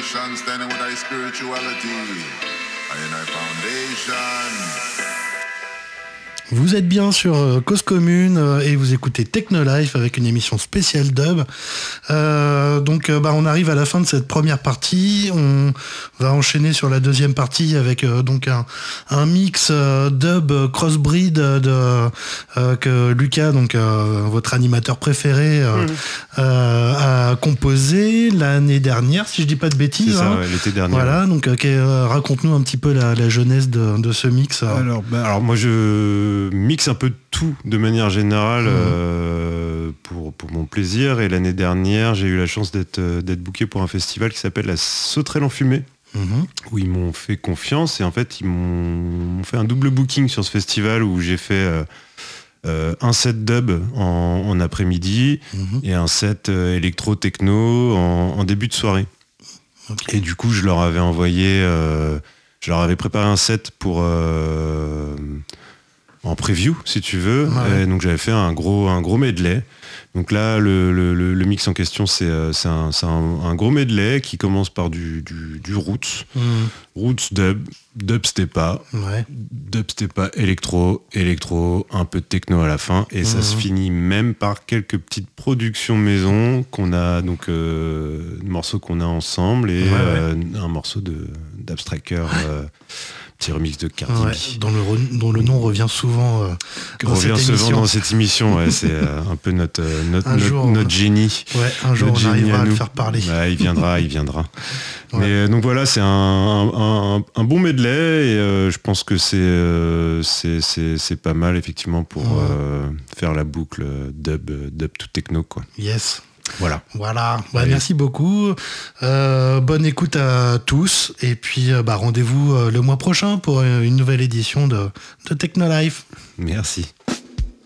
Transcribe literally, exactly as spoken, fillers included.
vibration, standing with our spirituality. I in our foundation. Vous êtes bien sur euh, Cause Commune euh, et vous écoutez Technolife avec une émission spéciale dub. Euh, donc euh, bah, on arrive à la fin de cette première partie. On va enchaîner sur la deuxième partie avec euh, donc un, un mix euh, dub crossbreed de, euh, que Lucas, donc euh, votre animateur préféré, euh, mmh. euh, a composé l'année dernière, si je dis pas de bêtises. C'est ça, hein. ouais, l'été dernier. Voilà, donc euh, raconte-nous un petit peu la, la genèse de, de ce mix. Alors, bah, alors moi je mixe un peu de tout de manière générale mmh. euh, pour, pour mon plaisir, et l'année dernière j'ai eu la chance d'être, d'être booké pour un festival qui s'appelle la Sauterelle en fumée, mmh. où ils m'ont fait confiance, et en fait ils m'ont fait un double booking sur ce festival où j'ai fait euh, euh, un set dub en, en après-midi mmh. et un set euh, électro-techno en, en début de soirée. Okay. Et du coup je leur avais envoyé euh, je leur avais préparé un set pour euh, en preview si tu veux, ouais. Et donc j'avais fait un gros un gros medley. Donc là le, le, le mix en question c'est, c'est, un, c'est un, un gros medley qui commence par du, du, du roots, mmh. roots dub, dubstepa, ouais. dubstepa électro, électro, un peu de techno à la fin, et mmh. ça se finit même par quelques petites productions maison qu'on a, donc euh, morceaux qu'on a ensemble, et ouais, ouais. Euh, un morceau de d'Abstracker. Ouais. Euh, petit remix de Cardi ouais, B. Dont le, re, dont le nom revient souvent euh, dans revient cette souvent dans cette émission. Ouais, c'est euh, un peu notre, notre, notre, jour, notre génie. Ouais, un jour on arrivera à, à le faire parler. Bah, il viendra, il viendra. Ouais. Mais euh, donc voilà, c'est un, un, un, un bon medley, et euh, je pense que c'est, euh, c'est, c'est, c'est pas mal effectivement pour ouais. euh, faire la boucle dub, dub tout techno, quoi. Yes. Voilà. Voilà. Bah, merci beaucoup. Euh, bonne écoute à tous. Et puis bah, rendez-vous le mois prochain pour une nouvelle édition de, de Technolife. Merci.